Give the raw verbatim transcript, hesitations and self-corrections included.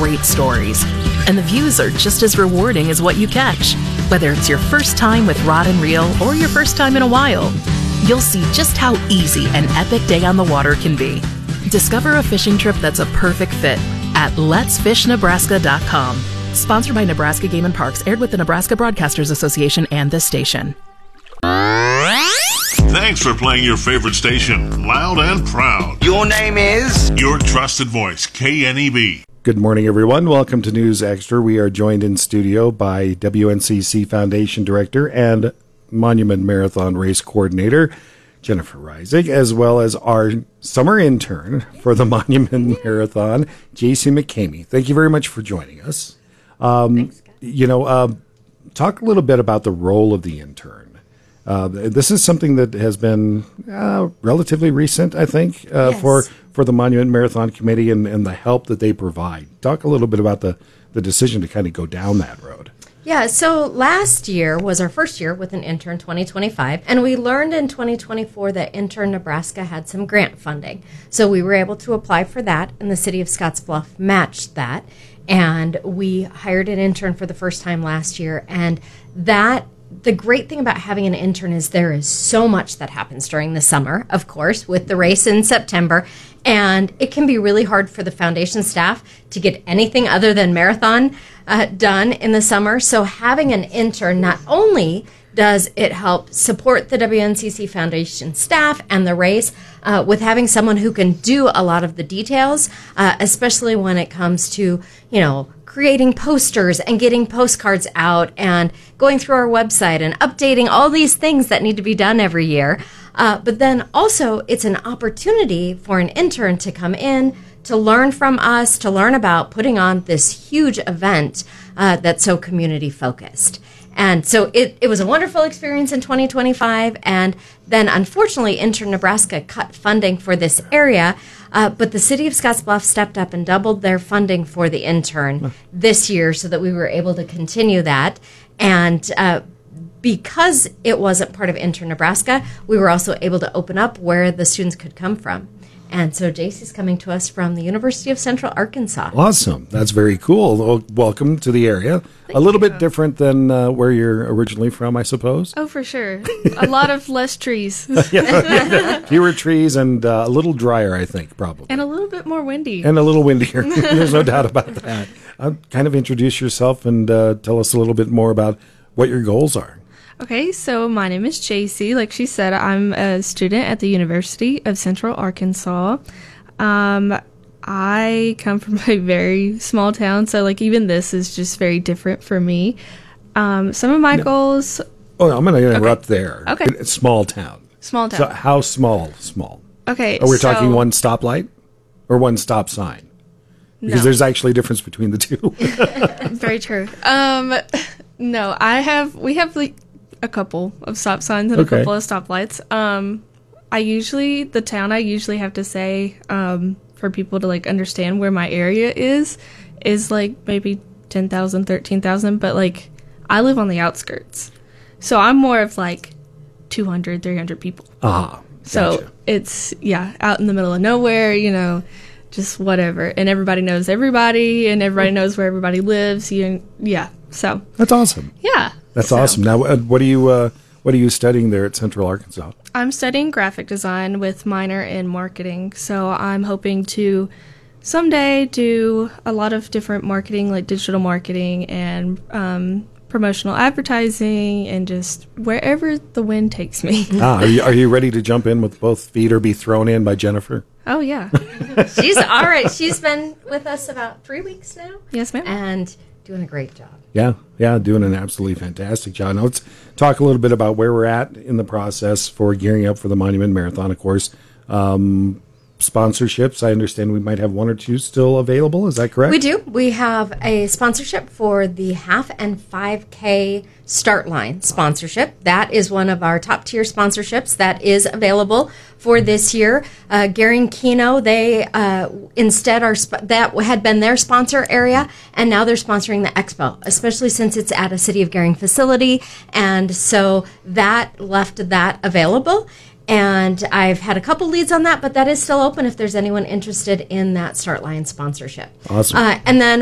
great stories. And the views are just as rewarding as what you catch. Whether it's your first time with rod and reel or your first time in a while, you'll see just how easy an epic day on the water can be. Discover a fishing trip that's a perfect fit at lets fish nebraska dot com. Sponsored by Nebraska Game and Parks, aired with the Nebraska Broadcasters Association and this station. Thanks for playing your favorite station, loud and proud. Your name is? Your trusted voice, K N E B. Good morning, everyone. Welcome to News Extra. We are joined in studio by W N C C Foundation Director and Monument Marathon Race Coordinator, Jennifer Reisig, as well as our summer intern for the Monument Marathon, J C McCamey. Thank you very much for joining us. Um, Thanks, you know, uh, talk a little bit about the role of the intern. Uh, this is something that has been uh, relatively recent, I think, uh, yes. for for the Monument Marathon Committee and, and the help that they provide. Talk a little bit about the, the decision to kind of go down that road. Yeah, so last year was our first year with an Intern twenty twenty-five, and we learned in twenty twenty-four that Intern Nebraska had some grant funding. So we were able to apply for that, and the city of Scottsbluff matched that, and we hired an intern for the first time last year, and that the great thing about having an intern is there is so much that happens during the summer, of course, with the race in September. And it can be really hard for the foundation staff to get anything other than marathon uh, done in the summer. So having an intern, not only does it help support the W N C C Foundation staff and the race uh, with having someone who can do a lot of the details, uh, especially when it comes to, you know, creating posters and getting postcards out and going through our website and updating all these things that need to be done every year. Uh, but then also it's an opportunity for an intern to come in, to learn from us, to learn about putting on this huge event uh, that's so community focused. And so it, it was a wonderful experience in twenty twenty-five. And then, unfortunately, Intern Nebraska cut funding for this area. Uh, but the city of Scottsbluff stepped up and doubled their funding for the intern this year so that we were able to continue that. And uh, because it wasn't part of Intern Nebraska, we were also able to open up where the students could come from. And so J C's coming to us from the University of Central Arkansas. Awesome. That's very cool. Well, welcome to the area. Thank a little you. bit different than uh, where you're originally from, I suppose. Oh, for sure. A lot of less trees. Yeah. Fewer trees and uh, a little drier, I think, probably. And a little bit more windy. And a little windier. There's no doubt about that. Uh, kind of introduce yourself and uh, tell us a little bit more about what your goals are. Okay, so my name is J C. Like she said, I'm a student at the University of Central Arkansas. Um, I come from a very small town, so like even this is just very different for me. Um, some of my no. goals... Oh, I'm going to interrupt okay. there. Okay. It's small town. Small town. So how small, small? Okay, Are we so, talking one stoplight or one stop sign? Because no. there's actually a difference between the two. Very true. Um, no, I have... We have like... a couple of stop signs and okay. a couple of stoplights. Um, I usually, the town I usually have to say, um, for people to like understand where my area is, is like maybe ten thousand, thirteen thousand, but like I live on the outskirts. So I'm more of like two hundred, three hundred people. Ah, gotcha. So it's, yeah, out in the middle of nowhere, you know, just whatever. And everybody knows everybody and everybody knows where everybody lives. You, yeah, so. That's awesome. Yeah. That's so. awesome. Now, uh, what are you uh, what are you studying there at Central Arkansas? I'm studying graphic design with minor in marketing. So I'm hoping to someday do a lot of different marketing, like digital marketing and um, promotional advertising, and just wherever the wind takes me. ah, are you, are you ready to jump in with both feet or be thrown in by Jennifer? Oh, yeah. She's all right. She's been with us about three weeks now. Yes, ma'am. And doing a great job. Yeah, yeah, doing an absolutely fantastic job. Now, let's talk a little bit about where we're at in the process for gearing up for the Monument Marathon, of course. Um, sponsorships, I understand we might have one or two still available. Is that correct? We do. We have a sponsorship for the half and five K start line sponsorship. That is one of our top tier sponsorships that is available for this year. Uh, Gary and Keno, they uh, instead are sp- that had been their sponsor area, and now they're sponsoring the expo, especially since it's at a City of Gering facility, and so that left that available. And I've had a couple leads on that, but that is still open if there's anyone interested in that Start Line sponsorship. Awesome. Uh, and then